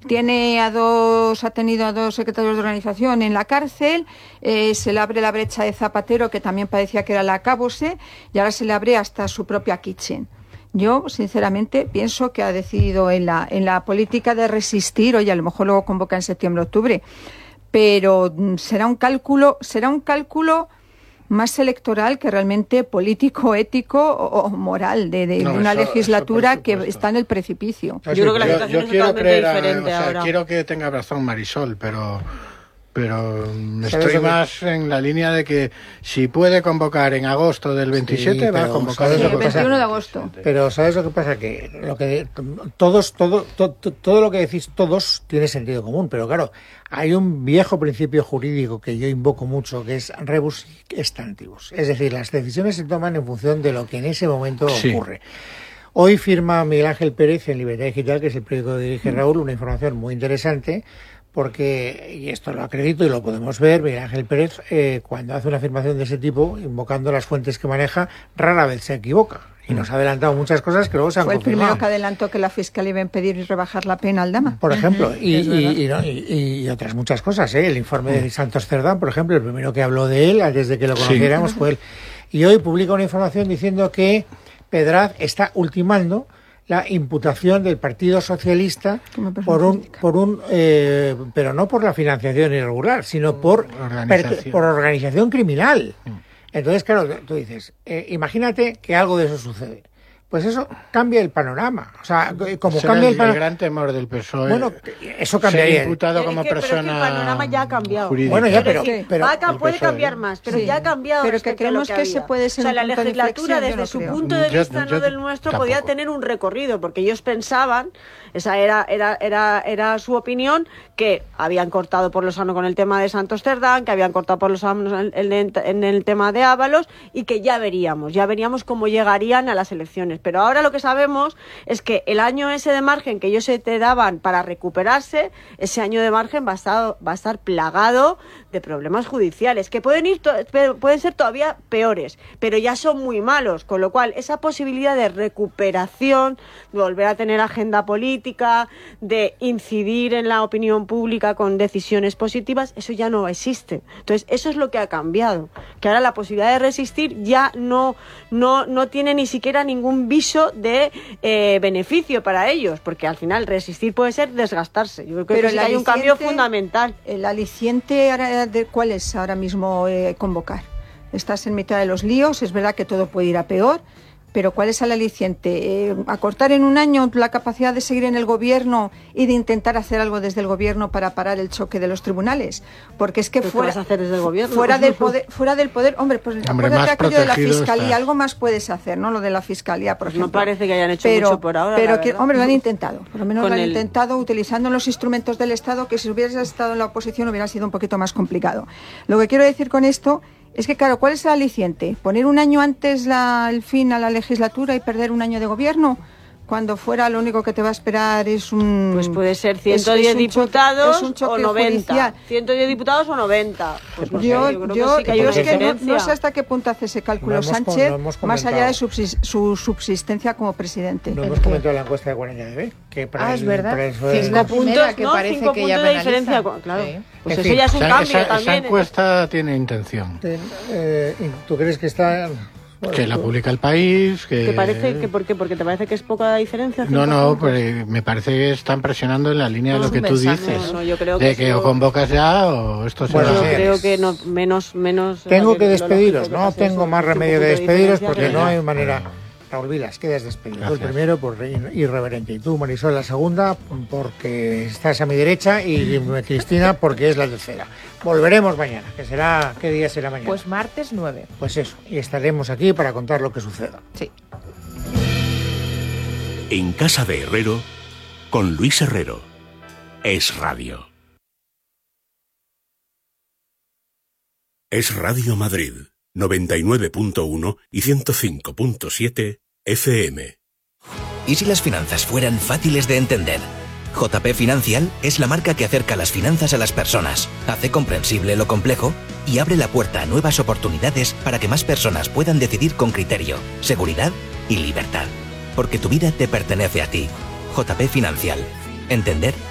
ha tenido a 2 secretarios de organización en la cárcel, se le abre la brecha de Zapatero, que también parecía que era la acabose, y ahora se le abre hasta su propia kitchen. Yo, sinceramente, pienso que ha decidido en la política de resistir, oye, a lo mejor luego convoca en septiembre-octubre, pero será un cálculo más electoral que realmente político, ético o moral de una legislatura que está en el precipicio. Yo creo que la situación es totalmente diferente ahora. Quiero que tenga razón Marisol, pero estoy más en la línea de que si puede convocar en agosto del 27, va a convocar el 21 de agosto. Pero ¿sabes lo que pasa? Que todo lo que decís todos tiene sentido común, pero claro, hay un viejo principio jurídico que yo invoco mucho, que es rebus sic stantibus. Es decir, las decisiones se toman en función de lo que en ese momento ocurre. Hoy firma Miguel Ángel Pérez en Libertad Digital, que es el periódico que dirige Raúl, una información muy interesante, porque, y esto lo acredito y lo podemos ver, Miguel Ángel Pérez, cuando hace una afirmación de ese tipo, invocando las fuentes que maneja, rara vez se equivoca. Y nos ha adelantado muchas cosas que luego se han confirmado. Fue el primero que adelantó que la Fiscalía iba a impedir rebajar la pena al Dama. Por ejemplo, y otras muchas cosas, ¿eh? El informe de Santos Cerdán, por ejemplo, el primero que habló de él, antes de que lo conociéramos, fue él. Y hoy publica una información diciendo que Pedraz está ultimando la imputación del Partido Socialista pero no por la financiación irregular, sino por organización criminal. Entonces, claro, tú dices, imagínate que algo de eso sucede. Pues eso cambia el panorama. O sea, como cambia el panorama. El gran temor del PSOE. Bueno, eso cambiaría. Ser imputado como persona. Pero es que el panorama ya ha cambiado. Jurídica. Bueno, ya, pero puede cambiar más, pero ya ha cambiado. Pero que creemos que se puede ser. O sea, la legislatura, desde su punto de vista, no del nuestro, podía tener un recorrido, porque ellos pensaban, esa era su opinión, que habían cortado por lo sano con el tema de Santos Cerdán, que habían cortado por lo sano en el tema de Ábalos, y que ya veríamos cómo llegarían a las elecciones. Pero ahora lo que sabemos es que el año ese de margen que ellos se te daban para recuperarse, ese año de margen va a estar plagado de problemas judiciales, que pueden ser todavía peores, pero ya son muy malos, con lo cual esa posibilidad de recuperación, de volver a tener agenda política, de incidir en la opinión pública con decisiones positivas, eso ya no existe. Entonces, eso es lo que ha cambiado, que ahora la posibilidad de resistir ya no tiene ni siquiera ningún viso de beneficio para ellos, porque al final resistir puede ser desgastarse. Yo creo que sí hay un cambio fundamental. El aliciente, ¿cuál es ahora mismo convocar? Estás en mitad de los líos, es verdad que todo puede ir a peor, pero ¿cuál es el aliciente? ¿Acortar en un año la capacidad de seguir en el gobierno y de intentar hacer algo desde el gobierno para parar el choque de los tribunales? Porque es que ¿qué vas a hacer desde el gobierno? Fuera del poder, hombre, pues acuérdate aquello de la fiscalía, algo más puedes hacer, ¿no? Lo de la fiscalía, por ejemplo. No parece que hayan hecho mucho por ahora. Pero hombre, lo han intentado, por lo menos lo han intentado utilizando los instrumentos del Estado, que si hubieras estado en la oposición hubiera sido un poquito más complicado. Lo que quiero decir con esto es que, claro, ¿cuál es el aliciente? ¿Poner un año antes el fin a la legislatura y perder un año de gobierno? Cuando fuera lo único que te va a esperar es un... Pues puede ser 110 diputados o 90. 110 diputados o 90. Pues no sé, no sé hasta qué punto hace ese cálculo Sánchez, más allá de su subsistencia como presidente. No hemos comentado la encuesta de 40 que para es verdad. 5 puntos, que parece 5 que ya puntos de diferencia. Claro. Sí. Pues eso ya es un cambio también. Esa encuesta tiene intención. ¿Tú crees que está...? Que la publica El País, ¿Te parece que por qué? ¿Porque te parece que es poca diferencia? No, pues me parece que están presionando en la línea de lo que tú dices. No, yo creo de que o convocas ya o esto se va a hacer. Yo creo que no, menos. Tengo que despediros, no tengo más remedio que despediros porque no hay manera. Raúl Vilas, quedas despedido. Tú el primero por irreverente y tú, Marisol, la segunda porque estás a mi derecha y Cristina porque es la tercera. Volveremos mañana, ¿qué día será mañana? Pues martes 9. Pues eso, y estaremos aquí para contar lo que suceda. Sí. En Casa de Herrero, con Luis Herrero. Es Radio. Es Radio Madrid, 99.1 y 105.7 FM. ¿Y si las finanzas fueran fáciles de entender? JP Financial es la marca que acerca las finanzas a las personas, hace comprensible lo complejo y abre la puerta a nuevas oportunidades para que más personas puedan decidir con criterio, seguridad y libertad. Porque tu vida te pertenece a ti. JP Financial. Entender